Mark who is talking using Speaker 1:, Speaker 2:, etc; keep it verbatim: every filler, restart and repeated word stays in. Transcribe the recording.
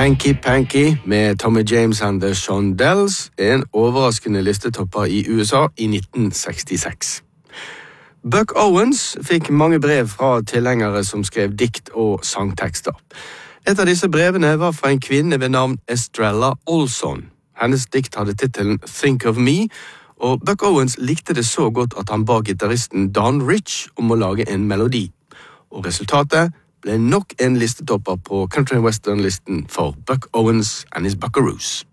Speaker 1: Hanky Panky med Tommy James and the Shondells er en overraskende listetopper i U S A i nitten sekstiseks. Buck Owens fikk mange brev fra tilhengere som skrev dikt og sangtekster. Et av disse brevene var fra en kvinne ved navn Estrella Olson. Hennes dikt hadde titelen Think of Me, og Buck Owens likte det så godt at han ba gitaristen Don Rich om å lage en melodi. Og resultatet ble nok en listetopper på Country and Western-listen for Buck Owens and his Buckaroos.